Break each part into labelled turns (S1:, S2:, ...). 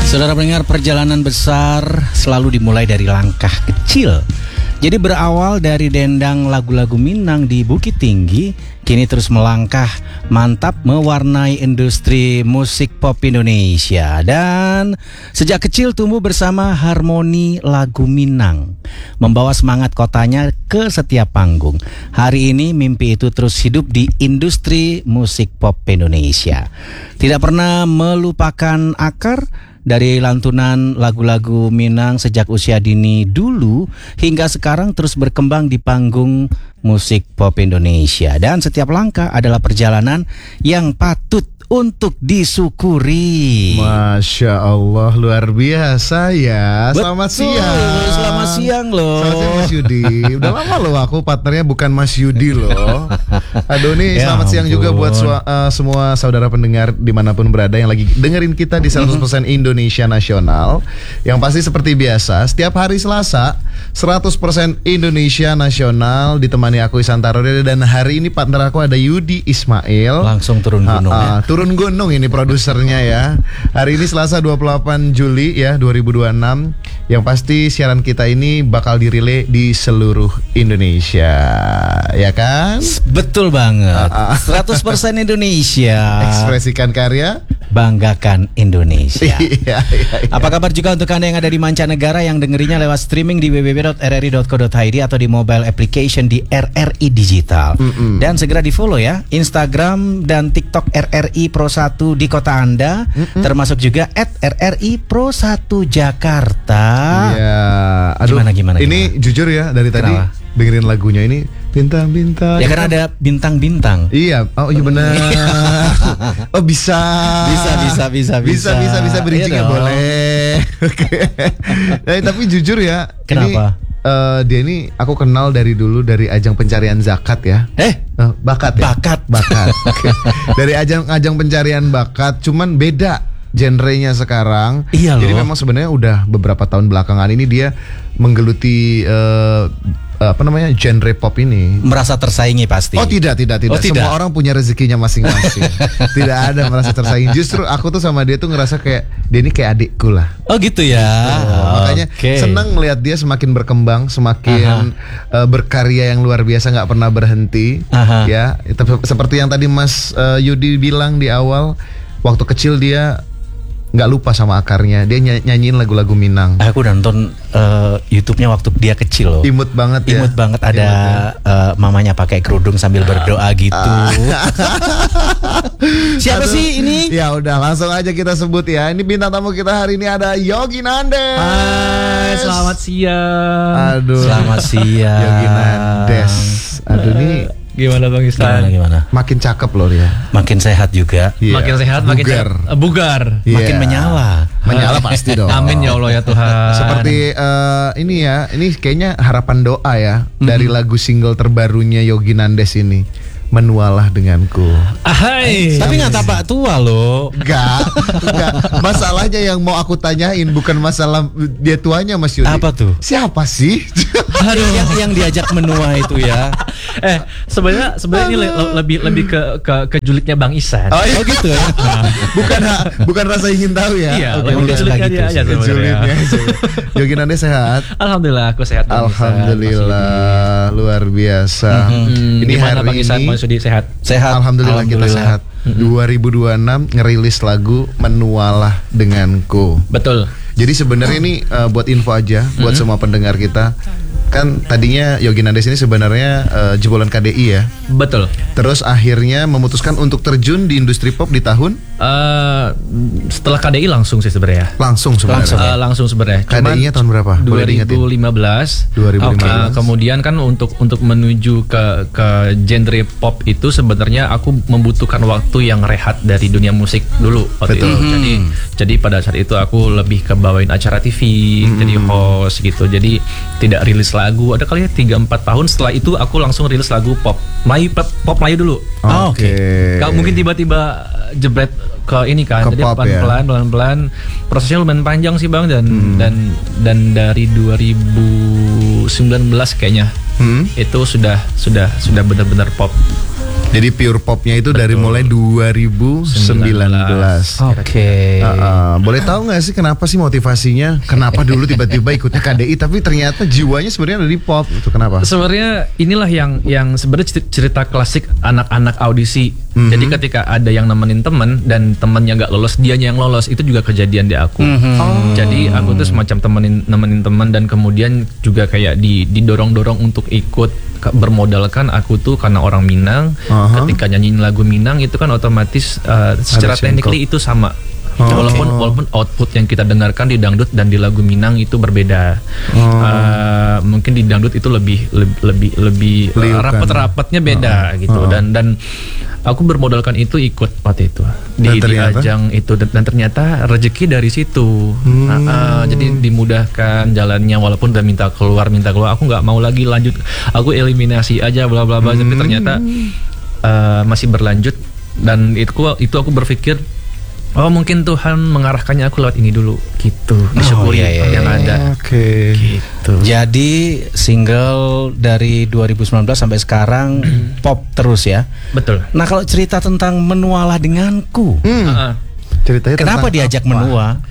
S1: Saudara pendengar, perjalanan besar selalu dimulai dari langkah kecil. Jadi berawal dari dendang lagu-lagu Minang di Bukit Tinggi, kini terus melangkah mantap mewarnai industri musik pop Indonesia. Dan sejak kecil tumbuh bersama harmoni lagu Minang, membawa semangat kotanya ke setiap panggung. Hari ini mimpi itu terus hidup di industri musik pop Indonesia. Tidak pernah melupakan akar dari lantunan lagu-lagu Minang sejak usia dini dulu hingga sekarang terus berkembang di panggung musik pop Indonesia. Dan setiap langkah adalah perjalanan yang patut untuk disyukuri.
S2: Masya Allah, luar biasa ya. Selamat siang.
S1: Selamat siang loh.
S2: Selamat siang Mas Yudi. Udah lama loh aku partnernya bukan Mas Yudi loh. Aduh nih
S1: Ya
S2: selamat siang juga buat
S1: ampun.
S2: semua saudara pendengar dimanapun berada yang lagi dengerin kita di 100% Indonesia Nasional. Yang pasti seperti biasa setiap hari Selasa 100% Indonesia Nasional ditemani aku Isantaro, dan hari ini partner aku ada Yudi Ismail.
S1: Langsung turun gunung ya.
S2: Turun gunung ini produsernya ya. Hari ini Selasa 28 Juli ya 2026. Yang pasti siaran kita ini bakal dirilai di seluruh Indonesia. Ya kan?
S1: Betul banget. 100% Indonesia.
S2: Ekspresikan karya,
S1: banggakan Indonesia.
S2: Iya.
S1: Apa kabar juga untuk Anda yang ada di mancanegara yang dengerinya lewat streaming di www.rri.co.id atau di mobile application di RRI Digital. Dan segera di follow ya Instagram dan TikTok RRI Pro 1 di kota Anda, termasuk juga @RRI Pro 1 Jakarta.
S2: Iya. Aduh,
S1: Gimana?
S2: ini jujur ya dari tadi
S1: Kenapa?
S2: dengerin lagunya ini bintang-bintang.
S1: Ya karena ada bintang-bintang.
S2: Iya, oh iya benar. Oh bisa. Bisa bridging-nya
S1: Iya dong.
S2: boleh. Oke. Tapi jujur ya.
S1: Kenapa?
S2: Dia ini aku kenal dari dulu dari ajang pencarian zakat ya. Bakat ya. Bakat. Oke. Dari ajang pencarian bakat, cuman beda genrenya sekarang.
S1: Iya loh.
S2: Jadi memang sebenarnya udah beberapa tahun belakangan ini dia menggeluti genre pop ini.
S1: Merasa tersaingi pasti.
S2: Oh tidak.
S1: Oh, tidak.
S2: Semua orang punya rezekinya masing-masing. Tidak ada merasa tersaingi. Justru aku tuh sama dia tuh ngerasa kayak dia ini kayak adikku lah.
S1: Oh gitu ya.
S2: Makanya senang melihat dia semakin berkembang, semakin berkarya yang luar biasa, nggak pernah berhenti. Ya, seperti yang tadi Mas Yudi bilang di awal, waktu kecil dia nggak lupa sama akarnya. Dia nyanyiin lagu-lagu Minang.
S1: Aku nonton YouTube-nya waktu dia kecil loh.
S2: Imut banget ya.
S1: Imut banget, ada mamanya pakai kerudung sambil berdoa gitu. Siapa sih ini?
S2: Ya udah langsung aja kita sebut ya. Ini bintang tamu kita hari ini ada Yogi Nandes.
S3: Hai, selamat siang.
S2: Aduh.
S1: Selamat siang.
S2: Yogi Nandes. Aduh nih
S3: Gimana Bang Istan?
S1: Gimana?
S2: makin cakep loh dia.
S1: Makin sehat juga.
S2: Iya.
S3: Makin sehat, makin bugar.
S2: Iya.
S1: Makin menyala.
S2: Menyala pasti dong.
S3: Amin ya Allah ya Tuhan.
S2: Seperti ini ya, ini kayaknya harapan doa ya dari lagu single terbarunya Yogi Nandes ini, Menualah Denganku.
S3: Ahai.
S1: Tapi nggak tapak tua loh.
S2: Enggak. Masalahnya yang mau aku tanyain bukan masalah dia tuanya Mas Yudi.
S1: Apa tuh?
S2: Siapa sih?
S1: Aduh, yang diajak menua itu ya.
S3: Sebenarnya ini lebih ke julidnya Bang Isan.
S2: Oh, iya.
S1: gitu ya.
S2: bukan rasa ingin tahu ya.
S3: Iya,
S1: Oke,
S3: lebih ke
S1: udah
S3: julidnya
S1: gitu
S3: dia aja
S1: sih.
S2: Julidnya.
S3: sebenarnya.
S2: Yogi Nandes sehat.
S3: Alhamdulillah aku sehat Bang Isan.
S2: Alhamdulillah, luar biasa. Ini
S3: Gimana
S2: hari
S3: Bang Isan,
S2: ini
S3: Bang Sudi sehat?
S1: Sehat.
S2: Alhamdulillah kita sehat. 2026 ngerilis lagu Menualah Denganku.
S3: Betul.
S2: Jadi sebenarnya ini buat info aja buat semua pendengar kita. Kan tadinya Yogi Nandes ini sebenarnya jebolan KDI ya.
S3: Betul.
S2: Terus akhirnya memutuskan untuk terjun di industri pop di tahun
S3: Setelah KDI langsung sih sebenarnya.
S2: langsung sebenarnya.
S3: Langsung sebenarnya.
S2: KDI-nya tahun berapa? Boleh diingetin?
S3: 2015.
S2: 2015.
S3: Kemudian kan untuk menuju ke genre pop itu sebenarnya aku membutuhkan waktu yang rehat dari dunia musik dulu waktu itu. Jadi pada saat itu aku lebih ke bawain acara TV, jadi host gitu. Jadi tidak rilis lagu. Ada kali ya 3-4 tahun setelah itu aku langsung rilis lagu pop Melayu dulu.
S2: Oke.
S3: Gak mungkin tiba-tiba jebret ke ini kan.
S2: Ke
S3: Jadi
S2: pop ya.
S3: pelan-pelan prosesnya lumayan panjang sih Bang, dan dari 2019 kayaknya itu sudah benar-benar pop.
S2: Jadi pure popnya itu dari mulai 2019.
S1: Oke.
S2: Boleh tahu nggak sih kenapa sih motivasinya? Kenapa dulu tiba-tiba ikutnya KDI tapi ternyata jiwanya sebenarnya ada di pop? Itu kenapa?
S3: Sebenarnya inilah yang sebenarnya cerita klasik anak-anak audisi. Jadi ketika ada yang nemenin temen dan temennya nggak lolos, dianya yang lolos, itu juga kejadian di aku. Jadi aku tuh semacam nemenin teman dan kemudian juga kayak didorong-dorong untuk ikut, bermodalkan aku tuh karena orang Minang. Ketika nyanyiin lagu Minang itu kan otomatis secara technically itu sama. Walaupun output yang kita dengarkan di dangdut dan di lagu Minang itu berbeda. Mungkin di dangdut itu lebih rapat-rapatnya beda gitu. Dan aku bermodalkan itu ikut waktu itu di ajang itu dan ternyata rezeki dari situ. Jadi dimudahkan jalannya walaupun udah minta keluar aku nggak mau lagi lanjut, aku eliminasi aja bla bla bla. Tapi ternyata masih berlanjut dan itu aku berpikir mungkin Tuhan mengarahkannya aku lewat ini dulu gitu. Disyukuri yang ada.
S2: Oke.
S3: Gitu.
S1: Jadi single dari 2019 sampai sekarang pop terus ya.
S3: Betul.
S1: Nah, kalau cerita tentang Menualah Denganku.
S2: Ceritanya
S1: kenapa diajak menua?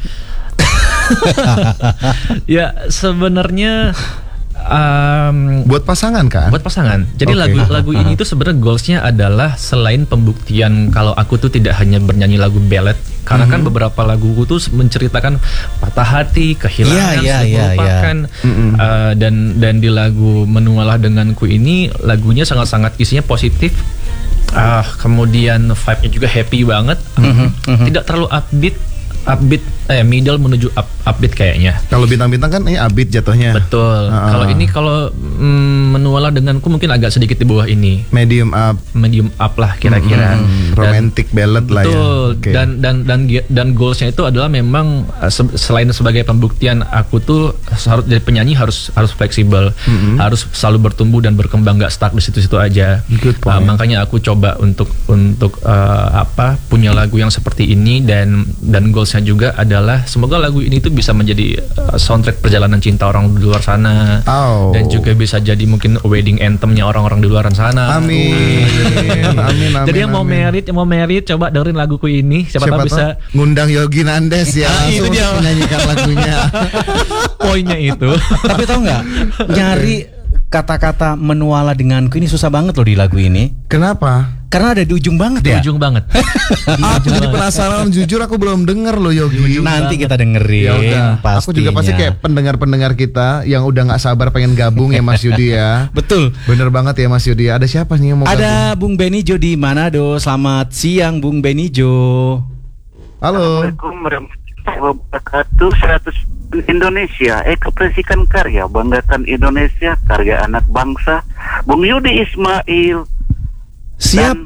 S3: Ya sebenarnya
S2: buat pasangan kan?
S3: Buat pasangan. Jadi lagu ini tuh sebenarnya goalsnya adalah selain pembuktian kalau aku tuh tidak hanya bernyanyi lagu ballad, karena kan beberapa laguku tuh menceritakan patah hati, kehilangan, melupakan. Dan di lagu Menualah Denganku ini lagunya sangat-sangat isinya positif. Kemudian vibe-nya juga happy banget. Tidak terlalu upbeat, middle menuju upbeat kayaknya.
S2: Kalau bintang-bintang kan ini upbeat jatuhnya.
S3: Betul. Kalau ini Menualah Denganku mungkin agak sedikit di bawah ini.
S2: Medium up
S3: lah kira-kira.
S2: Romantic ballad lah ya.
S3: Betul. Dan goalsnya itu adalah memang selain sebagai pembuktian aku tuh harus jadi penyanyi harus fleksibel, harus selalu bertumbuh dan berkembang, nggak stuck di situ-situ aja. Makanya aku coba untuk punya lagu yang seperti ini dan goalsnya juga adalah semoga lagu ini tuh bisa menjadi soundtrack perjalanan cinta orang di luar sana, dan juga bisa jadi mungkin wedding anthemnya orang-orang di luar sana.
S2: Amin.
S3: Jadi yang mau merit coba dengerin laguku ini, siapa tahu bisa
S2: ngundang Yogi Nandes ya, langsung menyanyikan lagunya.
S3: Poinnya itu.
S1: Tapi tahu nggak, nyari kata-kata Menualah Denganku ini susah banget loh di lagu ini.
S2: Kenapa?
S1: Karena ada di ujung banget ya.
S3: Di ujung banget.
S2: Aku jadi penasaran, jujur aku belum denger loh Yogi.
S1: Nanti kita dengerin.
S2: Pastinya. Aku juga pasti kayak pendengar-pendengar kita yang udah nggak sabar pengen gabung ya Mas Yudi ya.
S1: Betul.
S2: Bener banget ya Mas Yudi. Ada siapa nih yang mau gabung?
S1: Ada Bung Benijo di Manado. Selamat siang Bung Benijo.
S2: Halo.
S4: Assalamualaikum warahmatullahi wabarakatuh. 100 Indonesia, ekspresikan karya, banggakan Indonesia, karya anak bangsa. Bung Yudi Ismail.
S1: Siap.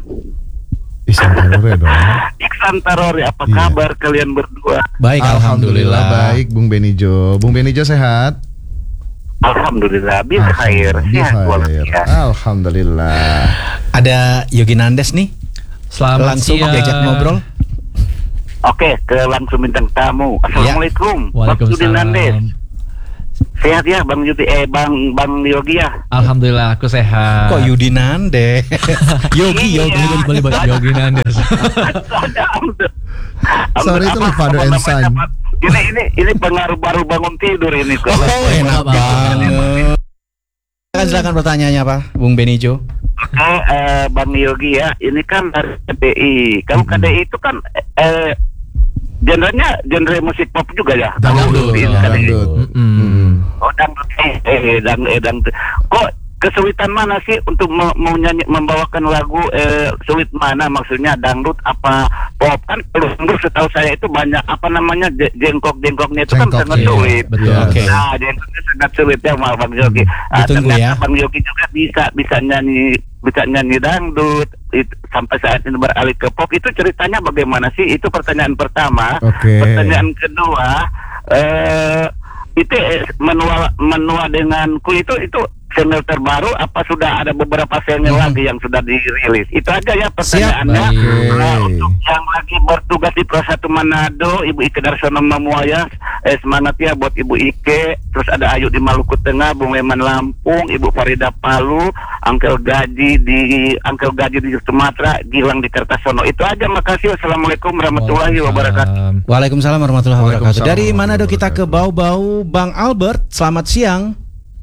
S4: Iksan Tarore, apa kabar kalian berdua?
S1: Baik, alhamdulillah.
S2: Baik, Bung Benijo. Bung Benijo sehat?
S4: Alhamdulillah, khair. Sehat walafiat.
S2: Alhamdulillah.
S1: Ada Yogi Nandes nih.
S3: Selamat
S1: langsung
S3: siang.
S1: diajak ngobrol.
S4: Oke, langsung bintang tamu. Assalamualaikum.
S3: Waalaikumsalam.
S4: Bang Yudi Nandes. Sehat ya Bang Yudi, Bang Yogi ya?
S3: Alhamdulillah aku sehat.
S1: Kok Yudi Nandes? Yogi
S3: boleh Yogi Nandes.
S2: Sorry itu Father and Son.
S4: Ini pengaruh baru bangun tidur ini kok.
S1: Enak banget. Silakan pertanyaannya Pak, Bung Benijo.
S4: Oke, Bang Yogi ya, ini kan dari KDI. Kalau KDI itu kan genre musik pop juga ya?
S2: Dangdut.
S4: Oh, dangdut. Dangdut. Kok kesulitan mana sih untuk membawakan lagu sulit mana, maksudnya dangdut apa pop? Kan kalau dangdut setahu saya itu banyak jengkok-jengkoknya itu kan sangat sulit.
S3: Betul.
S4: Nah, jengkoknya sangat sulit ya Bang Yogi. Ternyata Bang Yogi juga bisa nyanyi dangdut. Sampai saat ini beralih ke pop, itu ceritanya bagaimana sih? Itu pertanyaan pertama. Pertanyaan kedua, itu menua denganku itu single terbaru, apa sudah ada beberapa single lagi yang sudah dirilis? Itu aja ya pertanyaannya. Untuk yang lagi bertugas di Pro 1 Manado, Ibu Ike Darsono Mamuaya, semangat ya buat Ibu Ike. Terus ada Ayu di Maluku Tengah, Bung Leman Lampung, Ibu Farida Palu, Angkel Gaji di Sumatera, Gilang di Kertasono. Itu aja, makasih. Wassalamualaikum warahmatullahi wabarakatuh.
S1: Waalaikumsalam warahmatullahi wabarakatuh. Dari Manado kita ke Bau-Bau, Bang Albert. Selamat siang.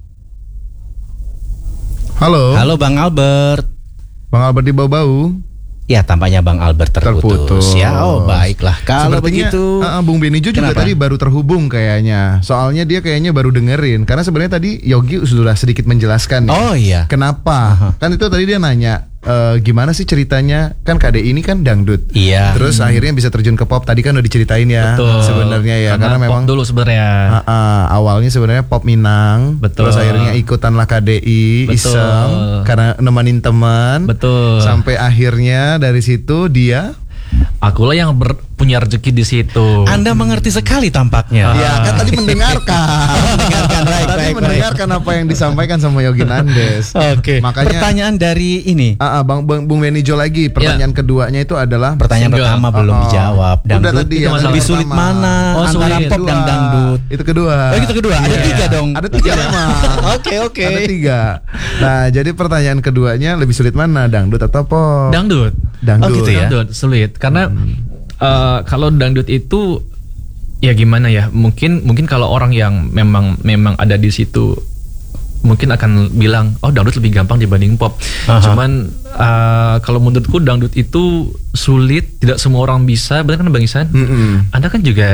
S1: Halo Bang Albert.
S2: Bang Albert di Bau-Bau.
S1: Ya, tampaknya Bang Albert terputus. Ya, baiklah. Kalau begitu,
S2: Bung Benijo juga tadi baru terhubung kayaknya. Soalnya dia kayaknya baru dengerin. Karena sebenarnya tadi Yogi sudah sedikit menjelaskan.
S1: Oh iya.
S2: Kenapa? Kan itu tadi dia nanya. Gimana sih ceritanya? Kan KDI ini kan dangdut.
S1: Iya.
S2: Terus akhirnya bisa terjun ke pop. Tadi kan udah diceritain ya. Sebenarnya ya. Karena memang
S3: dulu sebenarnya.
S2: Awalnya sebenarnya pop Minang.
S3: Betul.
S2: Terus akhirnya ikutanlah KDI.
S3: Betul.
S2: Iseng karena nemenin teman.
S3: Betul.
S2: Sampai akhirnya dari situ dia.
S3: Akulah yang punya rezeki di situ.
S1: Anda mengerti sekali tampaknya.
S2: Ya kan tadi mendengarkan. Mendengarkan apa yang disampaikan sama Yogi Nandes.
S1: Oke.
S2: Makanya
S1: pertanyaan dari ini.
S2: Bung Benijo lagi. Pertanyaan keduanya itu adalah
S1: pertanyaan pertama belum dijawab.
S2: Udah tadi
S1: itu lebih sulit mana antara pop dan dangdut?
S2: Itu kedua.
S1: Itu kedua. Ada tiga dong.
S2: Ada tiga memang.
S1: Oke.
S2: Ada tiga. Nah, jadi pertanyaan keduanya lebih sulit mana, dangdut atau pop?
S3: Dangdut.
S1: Oh gitu ya.
S3: Dangdut sulit karena kalau dangdut itu ya gimana ya, mungkin kalau orang yang memang ada di situ mungkin akan bilang dangdut lebih gampang dibanding pop. Cuman kalau menurutku dangdut itu sulit, tidak semua orang bisa. Benar kan Bang Isan? Anda kan juga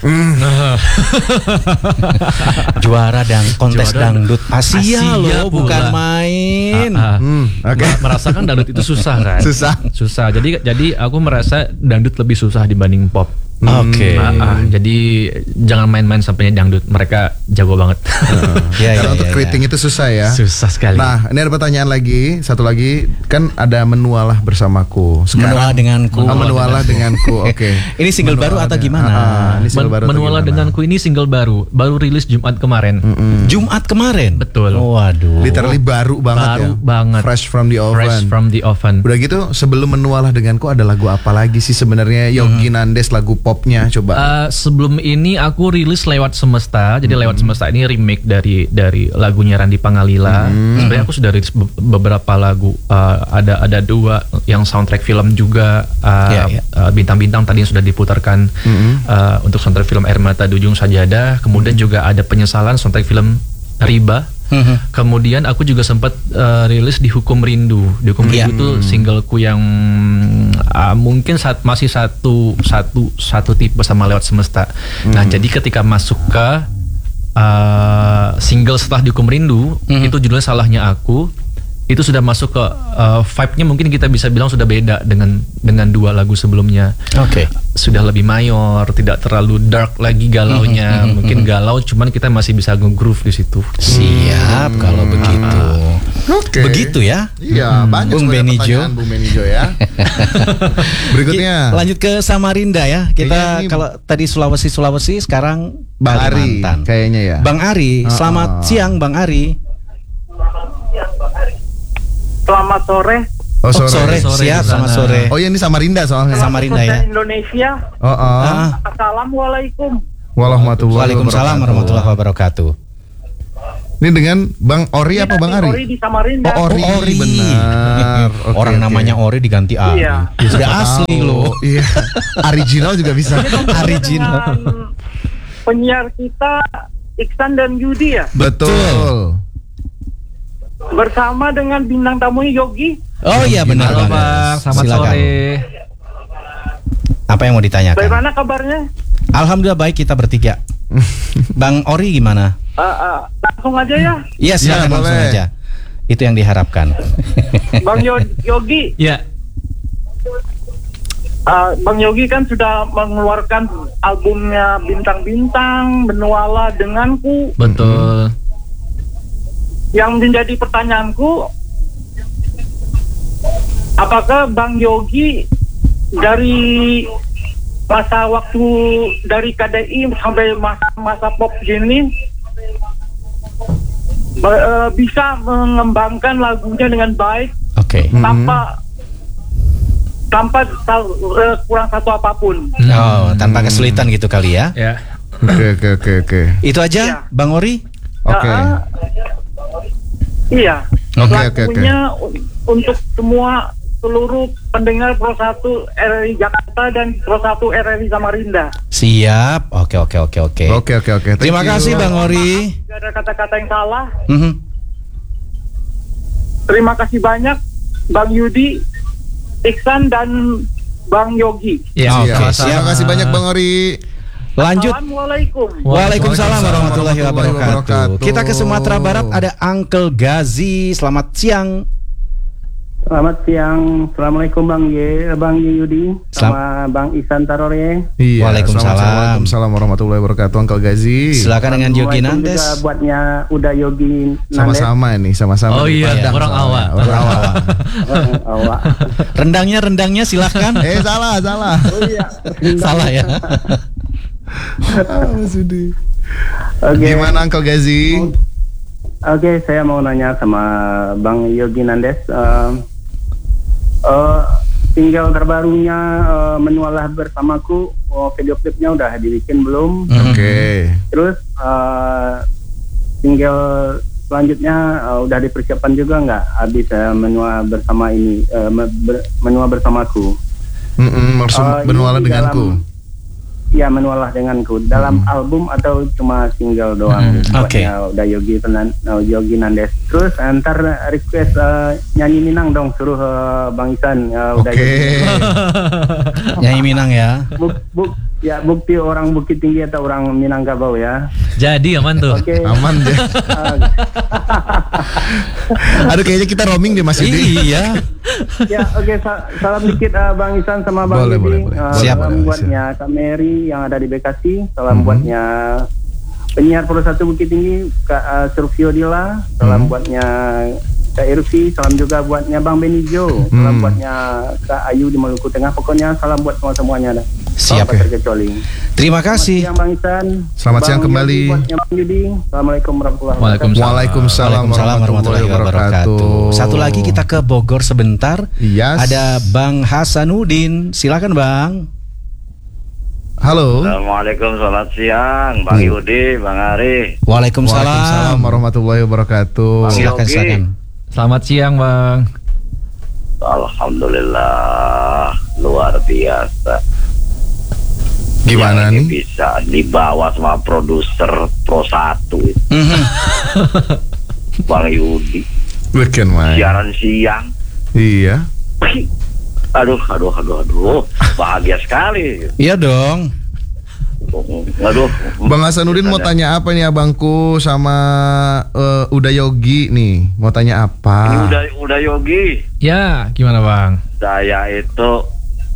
S1: juara dan kontes dangdut Asia loh, bukan main.
S3: Merasakan dangdut itu susah kan? Susah. Jadi aku merasa dangdut lebih susah dibanding pop.
S1: Oke.
S3: Jadi jangan main-main sampainya dangdut. Mereka jago banget.
S2: Karena untuk keriting itu susah ya.
S3: Susah sekali.
S2: Nah, ini ada pertanyaan lagi, satu lagi, kan ada Menualah Bersamaku.
S1: Menualah denganku.
S2: Oke.
S1: Ini single baru atau gimana?
S3: Menualah denganku ini single baru rilis Jumat kemarin.
S1: Jumat kemarin.
S3: Betul.
S1: Waduh.
S2: Literally baru banget. Fresh from the oven. Udah gitu, sebelum Menualah denganku ada lagu apa lagi sih sebenarnya Yogi Nandes lagu popnya coba?
S3: Sebelum ini aku rilis Lewat Semesta. Jadi Lewat Semesta ini remake dari lagunya Randy Pangalila. Sebenarnya aku sudah rilis beberapa lagu. Ada dua yang soundtrack film juga. Bintang-bintang tadi yang sudah diputarkan untuk soundtrack film Air Mata di Ujung Sajadah. Kemudian juga ada Penyesalan soundtrack film Riba. Kemudian aku juga sempat rilis di Hukum Rindu. Di Hukum Rindu itu singleku yang mungkin masih satu tipe sama Lewat Semesta. Nah, jadi ketika masuk ke single setelah di Hukum Rindu, itu judulnya Salahnya Aku. Itu sudah masuk ke vibe-nya, mungkin kita bisa bilang sudah beda dengan dua lagu sebelumnya.
S1: Oke.
S3: Sudah lebih mayor, tidak terlalu dark lagi galaunya. Mungkin galau, cuman kita masih bisa nge-groove di situ.
S1: Siap kalau begitu.
S2: Oke.
S1: Begitu ya.
S2: Iya, banyak
S1: Bung Benijo
S2: ya. Berikutnya
S1: lanjut ke Samarinda ya. Kita kalau tadi Sulawesi, sekarang
S2: Bang Ari
S1: Kalimantan.
S2: kayaknya ya.
S1: Bang Ari, selamat siang Bang Ari.
S5: Selamat sore.
S1: Sore. Siap, selamat sore.
S2: Oh iya, ini Samarinda soalnya.
S1: Samarinda ya.
S5: Indonesia. Assalamualaikum.
S1: Waalaikumsalam warahmatullahi wabarakatuh.
S2: Ini dengan Bang Ori apa Bang Ari?
S5: Ori di Samarinda.
S2: Ori. Benar.
S1: Orang namanya Ori diganti Ari.
S5: Iya.
S1: Sudah asli loh.
S2: Iya. Original juga bisa.
S1: Original.
S5: Penyiar kita Iksan dan Yudi ya.
S2: Betul.
S5: Bersama dengan bintang tamunya Yogi.
S1: Oh iya benar.
S3: Halo Bang, selamat sore.
S1: Apa yang mau ditanyakan?
S5: Bagaimana kabarnya?
S1: Alhamdulillah baik, kita bertiga. Bang Ori gimana?
S5: Langsung aja ya.
S1: Iya silakan langsung aja. Itu yang diharapkan.
S5: Bang Yogi.
S3: Ya.
S5: Bang Yogi kan sudah mengeluarkan albumnya Bintang-Bintang, Menualah Denganku.
S3: Betul.
S5: Yang menjadi pertanyaanku, apakah Bang Yogi dari masa waktu dari KDI sampai masa pop gini bisa mengembangkan lagunya dengan baik
S1: Oke.
S5: tanpa kurang satu apapun.
S1: Oh, tanpa kesulitan gitu kali ya.
S3: Ya.
S2: Oke.
S1: Itu aja,
S5: Iya.
S1: Bang Ori.
S2: Oke.
S5: Iya.
S2: Oke.
S5: Lagunya untuk seluruh pendengar Pro 1 RRI Jakarta dan Pro 1 RRI Samarinda.
S1: Siap. Oke.
S2: Oke.
S1: Terima kasih Bang Ori.
S5: Tidak ada kata-kata yang salah.
S1: Mhm.
S5: Terima kasih banyak Bang Yudi, Iksan dan Bang Yogi.
S3: Ya,
S1: Oke,
S2: Siap.
S1: siap.
S2: Terima kasih banyak Bang Ori.
S1: Lanjut.
S5: Assalamualaikum.
S1: Waalaikumsalam warahmatullahi wabarakatuh.
S2: wabarakatuh.
S1: Kita ke Sumatera Barat, ada Uncle Gazi. Selamat siang.
S6: Selamat siang, Assalamualaikum Bang Yudi, sama Bang Ihsan Tarore.
S2: Iya.
S1: Waalaikumsalam.
S2: Waalaikumsalam warahmatullahi wabarakatuh Uncle Gazi.
S1: Silakan dengan Yogi
S6: Assalamualaikum
S1: Nandes.
S6: juga buatnya udah Yogi Nandes.
S2: Sama-sama nih, sama-sama.
S3: Oh
S2: di
S3: iya,
S2: Padang
S3: orang
S2: soalnya.
S3: awak.
S2: Orang awak.
S6: Awak.
S1: Rendangnya silahkan.
S2: Salah.
S6: Oh iya.
S1: Salah ya.
S6: Oke.
S2: Gimana Uncle Gazi?
S6: Oke, saya mau nanya sama Bang Yogi Nandes. Single terbarunya Menualah Bersamaku, video klipnya udah dibikin belum?
S2: Oke.
S6: Terus single selanjutnya udah dipersiapkan juga nggak? Habis Menua Bersama ini, Menua Bersamaku.
S2: Maksud
S6: Ini
S2: Menualah
S6: di
S2: denganku.
S6: Ya, Menualah denganku. Dalam album atau cuma single doang?
S1: Oke.
S6: Buatnya udah Yogi Nandes. Terus antar request nyanyi Minang dong, suruh Bang Ihsan. Udah
S2: Oke.
S1: Nyanyi Minang ya.
S6: Bukti orang Bukit Tinggi atau orang Minangkabau ya.
S3: Jadi aman tuh.
S6: Oke.
S2: Aman deh. Aduh, kayaknya kita roaming deh Mas Yudi.
S1: Iya.
S6: Ya, oke. Salam dikit Bang Ihsan sama Bang
S2: Boleh.
S6: Yudi.
S1: Siap.
S6: Salam buatnya Kak Mary yang ada di Bekasi. Salam buatnya penyiar Pro 1 Bukit Tinggi Kak Survio Dila. Salam buatnya Kak Irfi. Salam juga buatnya Bang Benijo. Salam buatnya Kak Ayu di Maluku Tengah. Pokoknya salam buat semuanya dah.
S1: Siap.
S6: Tanpa terkecuali.
S1: Terima kasih.
S6: Selamat siang Bang Ihsan.
S2: Selamat siang
S6: Bang
S2: kembali.
S6: Yudi, buatnya Bang Yudi. Assalamualaikum warahmatullahi wabarakatuh.
S2: Waalaikumsalam warahmatullahi wabarakatuh.
S1: Satu lagi kita ke Bogor sebentar.
S2: Yes.
S1: Ada Bang Hasanuddin. Silakan Bang.
S2: Halo.
S4: Assalamualaikum, selamat siang Bang Yudi, Bang Ari.
S1: Waalaikumsalam.
S2: warahmatullahi wabarakatuh.
S1: Silakan.
S3: Selamat siang, Bang.
S4: Alhamdulillah, luar biasa.
S2: Gimana
S4: Yang ini
S2: nih?
S4: bisa dibawa sama produser Pro 1 itu, Bang Yudi.
S2: Weekend main.
S4: Siaran siang.
S2: Iya.
S4: Aduh, bahagia sekali.
S1: Iya dong.
S4: Aduh.
S2: Bang Hasanuddin mau tanya apa nih abangku sama Uda Yogi nih? Mau tanya
S4: Ini
S2: apa?
S4: udah Yogi.
S3: Ya, gimana, Bang?
S4: Saya itu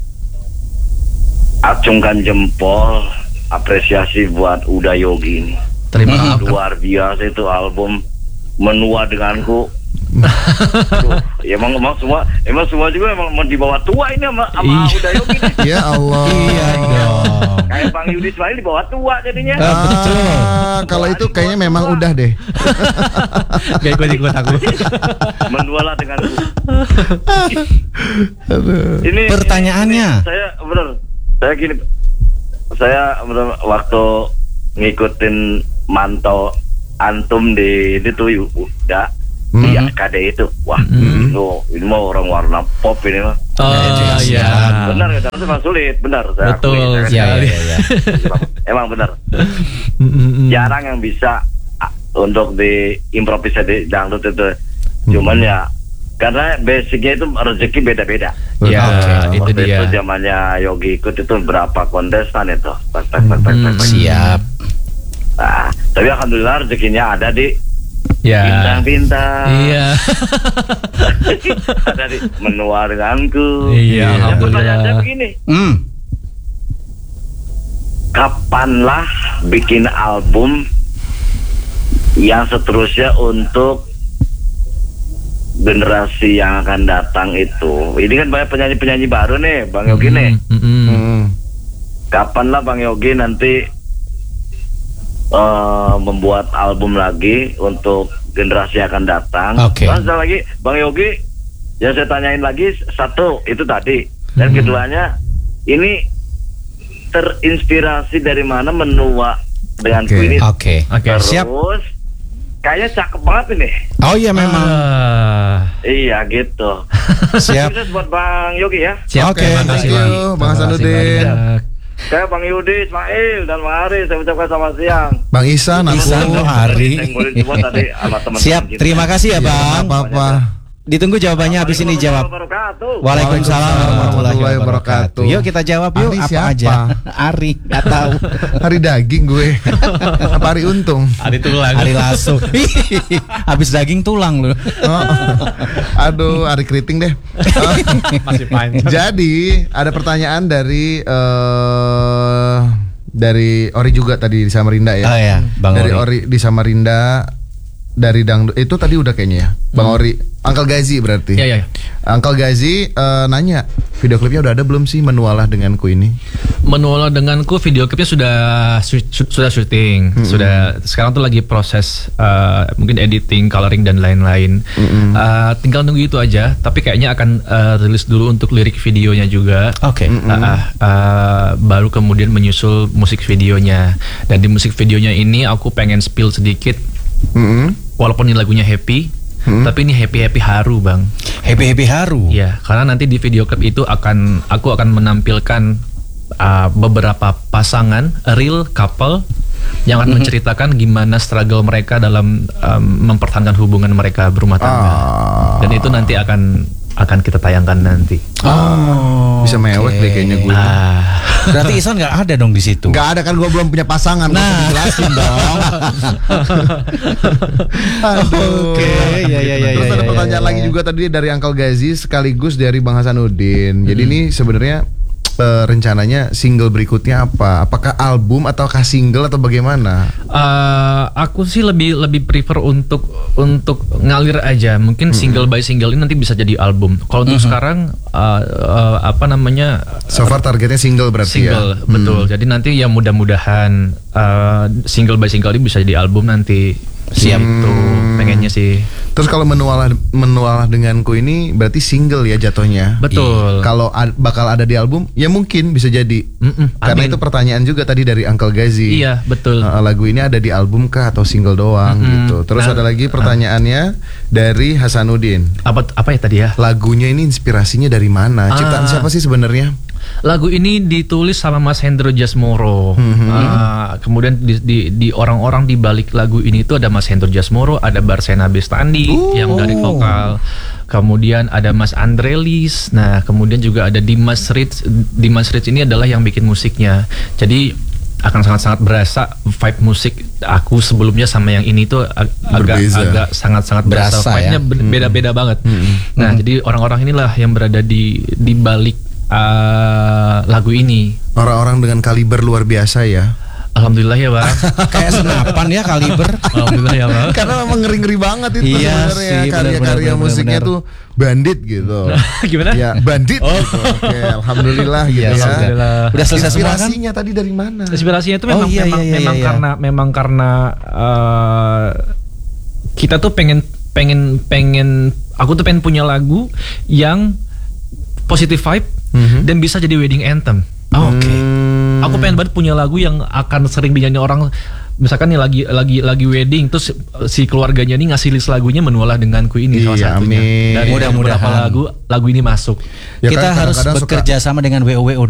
S4: acungkan jempol, apresiasi buat Uda Yogi ini.
S3: Terima kasih.
S4: Luar biasa itu album Menua Denganku. Aduh, ya emang semua juga emang mau dibawa tua ini sama Uda Yogi nih.
S2: Ya Allah.
S1: Iya dong.
S4: Kayak Bang Yudi Ismail dibawa tua jadinya.
S2: Kalau itu kayaknya memang udah deh.
S3: Gak ikut aku.
S4: Menualah Denganku. Ini
S1: Pertanyaannya.
S4: Saya gini, saya waktu ngikutin mantau antum di itu udah di AKD itu, wah ini mau orang warna pop ini mah.
S3: Oh iya.
S4: Benar ya, itu memang sulit, benar. Saya
S3: Betul.
S4: akui,
S1: Iya.
S4: emang benar. Jarang yang bisa untuk diimprovisasi di dangdut itu. Cuman ya karena basicnya itu rezeki beda-beda.
S3: Ya, itu
S4: Waktu
S3: dia.
S4: itu zamannya Yogi ikut itu berapa kontestan itu.
S1: Siap.
S4: Nah, tapi alhamdulillah rezekinya ada di
S3: Ya.
S4: bintang-bintang.
S3: Iya.
S4: Ada di Menua Denganku.
S3: Iya,
S4: Yang
S3: alhamdulillah.
S4: pertanyaan saya begini, kapanlah bikin album yang seterusnya untuk generasi yang akan datang itu? Ini kan banyak penyanyi-penyanyi baru nih, Bang Yogi nih. Kapanlah Bang Yogi nanti membuat album lagi untuk generasi akan datang. Terus lagi Bang Yogi, yang saya tanyain lagi satu itu tadi, dan keduanya ini terinspirasi dari mana menua dengan Queen ini. Terus
S1: siap.
S4: Kayaknya cakep banget ini.
S1: Oh iya memang.
S4: Iya gitu.
S1: Siap.
S4: Sukses buat Bang Yogi ya.
S3: Siap.
S2: Thank you Bang Hasanuddin.
S4: Saya Bang Yudi, Ismail, dan Bang Ari, saya ucapkan selamat siang.
S2: Bang Ihsan,
S1: Ari. Siap, terima kasih ya Bang.
S2: Apa-apa.
S1: Ditunggu jawabannya habis ini jawab. Waalaikumsalam warahmatullahi wabarakatuh. Yuk kita jawab yuk.
S2: Ari
S1: apa
S2: siapa?
S1: aja. Ari, nggak tahu.
S2: Hari daging gue. Apa Ari Untung?
S3: Ari tulang.
S1: Ari Lasso. Habis daging tulang loh.
S2: Aduh, Ari Keriting deh.
S3: Masih panjang.
S2: Jadi ada pertanyaan dari Ori juga tadi di Samarinda ya.
S1: Oh ya, Bang
S2: dari
S1: Ori.
S2: Ori di Samarinda. Dari dangdut itu tadi udah kayaknya ya. Bang Ori, Uncle Gazi berarti.
S3: Iya.
S2: Uncle Gazi nanya, video klipnya udah ada belum sih Menualah Denganku ini?
S3: Menualah Denganku video klipnya sudah syuting. Sudah sekarang tuh lagi proses mungkin editing, coloring dan lain-lain. Tinggal nunggu itu aja, tapi kayaknya akan rilis dulu untuk lirik videonya juga. Baru kemudian menyusul musik videonya. Dan di musik videonya ini aku pengen spill sedikit. Walaupun ini lagunya happy, tapi ini happy haru Bang.
S1: Happy haru.
S3: Ya, karena nanti di video klip itu aku akan menampilkan beberapa pasangan real couple yang akan menceritakan gimana struggle mereka dalam mempertahankan hubungan mereka berumah tangga. Dan itu nanti akan kita tayangkan nanti.
S2: Bisa mewek deh kayaknya gue.
S1: Berarti Ihsan nggak ada dong di situ.
S2: Nggak ada kan, gue belum punya pasangan. Nah, jelasin dong. Aduh. Terus ada pertanyaan lagi juga tadi dari Uncle Gazi sekaligus dari Bang Hasanuddin. Jadi ini sebenarnya rencananya single berikutnya apa? Apakah album ataukah single atau bagaimana?
S3: Aku sih lebih prefer untuk ngalir aja. Mungkin single by single ini nanti bisa jadi album. Kalau untuk sekarang
S2: So far targetnya single berarti
S3: single, betul. Jadi nanti ya mudah-mudahan single by single ini bisa jadi album nanti. Siap tuh pengennya sih.
S2: Terus kalau menualah denganku ini berarti single ya jatuhnya.
S3: Betul.
S2: Kalau bakal ada di album ya mungkin bisa jadi. Karena itu pertanyaan juga tadi dari Uncle Gazi.
S3: Iya betul.
S2: Lagu ini ada di album kah atau single doang gitu. Terus ada lagi pertanyaannya dari Hasanuddin.
S3: Apa ya tadi ya?
S2: Lagunya ini inspirasinya dari mana? Ciptaan siapa sih sebenarnya?
S3: Lagu ini ditulis sama Mas Hendro Jasmoro. Kemudian di orang-orang di balik lagu ini itu ada Mas Hendro Jasmoro, ada Barsena Bestandi yang dari vokal. Kemudian ada Mas Andrelis. Nah, kemudian juga ada Dimas Ritz. Dimas Ritz ini adalah yang bikin musiknya. Jadi akan sangat-sangat berasa vibe musik aku sebelumnya sama yang ini tuh agak sangat-sangat berasa. Vibe-nya beda-beda banget. Nah, jadi orang-orang inilah yang berada di balik lagu ini.
S2: Orang-orang dengan kaliber luar biasa ya.
S3: Alhamdulillah ya Bang.
S1: Kayak senapan ya kaliber.
S3: Alhamdulillah ya Bang.
S2: Karena memang ngeri-ngeri banget itu sebenarnya karya-karya musiknya tuh bandit gitu.
S3: Gimana?
S2: Ya bandit. Gitu. Oke, alhamdulillah gitu ya.
S1: Udah selesai semua kan?
S2: Inspirasinya tadi dari mana?
S3: Inspirasinya itu memang karena kita tuh pengen aku tuh pengen punya lagu yang positive vibe dan bisa jadi wedding anthem. Aku pengen banget punya lagu yang akan sering dinyanyi orang. Misalkan nih lagi wedding, terus si keluarganya nih ngasih list lagunya Menualah Denganku ini salah satunya.
S2: Amin.
S3: Dari beberapa lagu ini masuk.
S1: Ya kita kan, harus bekerja sama dengan WOWO